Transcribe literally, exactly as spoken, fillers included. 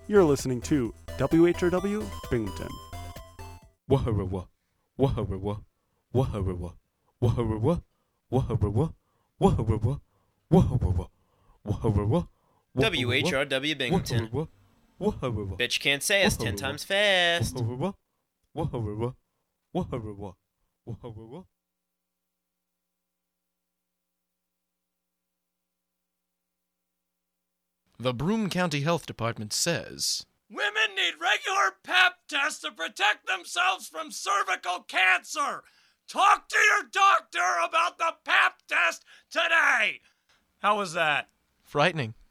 You're listening to W H R W Binghamton. Wah-hurrah-wah, wah-hurrah-wah, wah-hurrah-wah, wah-hurrah-wah, wah-hurrah-wah, wah-hurrah-wah, wah-hurrah-wah, wah-hurrah-wah, W H R W Binghamton. wah-hurrah-wah, wah-hurrah-wah, Bet you can't say us ten times fast. wah-hurrah-wah, wah-hurrah-wah, wah-hurrah-wah, wah-hurrah-wah. The Broome County Health Department says, Women need regular pap tests to protect themselves from cervical cancer. Talk to your doctor about the pap test today. How was that? frightening.